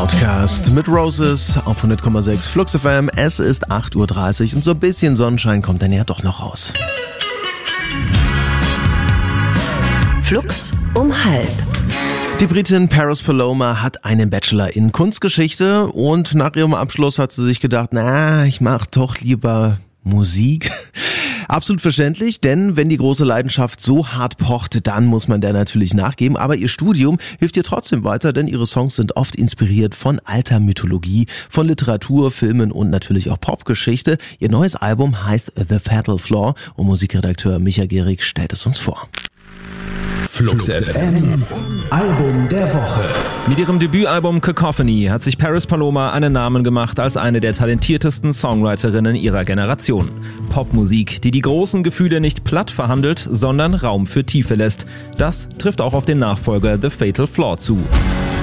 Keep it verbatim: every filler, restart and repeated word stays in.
Outcast mit Roses auf hundert Komma sechs Flux F M. Es ist acht Uhr dreißig und so ein bisschen Sonnenschein kommt dann ja doch noch raus. Flux um halb. Die Britin Paris Paloma hat einen Bachelor in Kunstgeschichte und nach ihrem Abschluss hat sie sich gedacht, na, ich mach doch lieber Musik. Absolut verständlich, denn wenn die große Leidenschaft so hart pocht, dann muss man der natürlich nachgeben. Aber ihr Studium hilft ihr trotzdem weiter, denn ihre Songs sind oft inspiriert von alter Mythologie, von Literatur, Filmen und natürlich auch Popgeschichte. Ihr neues Album heißt The Fatal Flaw und Musikredakteur Micha Gehrig stellt es uns vor. Flux F M, Album der Woche. Mit ihrem Debütalbum Cacophony hat sich Paris Paloma einen Namen gemacht als eine der talentiertesten Songwriterinnen ihrer Generation. Popmusik, die die großen Gefühle nicht platt verhandelt, sondern Raum für Tiefe lässt. Das trifft auch auf den Nachfolger The Fatal Flaw zu.